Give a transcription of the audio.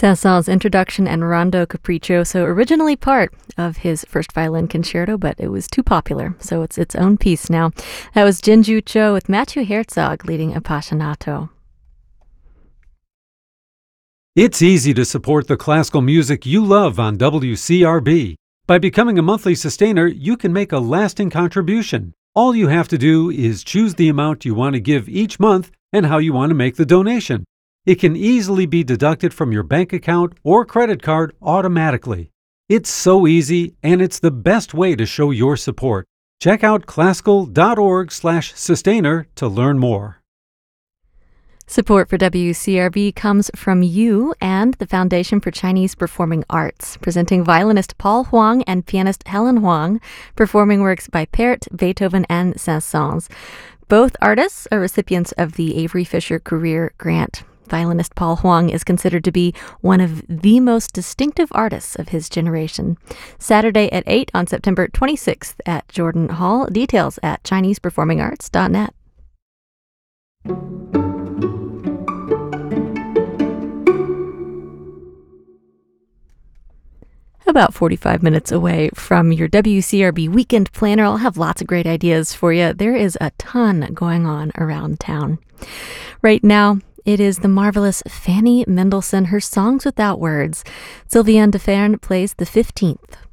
Saint-Saëns' Introduction and Rondo Capriccioso, originally part of his first violin concerto, but it was too popular, so it's its own piece now. That was Jinju Cho with Matthew Herzog leading Appassionato. It's easy to support the classical music you love on WCRB. By becoming a monthly sustainer, you can make a lasting contribution. All you have to do is choose the amount you want to give each month and how you want to make the donation. It can easily be deducted from your bank account or credit card automatically. It's so easy, and it's the best way to show your support. Check out classical.org/sustainer to learn more. Support for WCRB comes from you and the Foundation for Chinese Performing Arts, presenting violinist Paul Huang and pianist Helen Huang, performing works by Pärt, Beethoven, and Saint-Saëns. Both artists are recipients of the Avery Fisher Career Grant. Violinist Paul Huang is considered to be one of the most distinctive artists of his generation. Saturday at 8 on September 26th at Jordan Hall. Details at ChinesePerformingArts.net. About 45 minutes away from your WCRB weekend planner. I'll have lots of great ideas for you. There is a ton going on around town. Right now, it is the marvelous Fanny Mendelssohn, her Songs Without Words. Sylviane Deferne plays the 15th.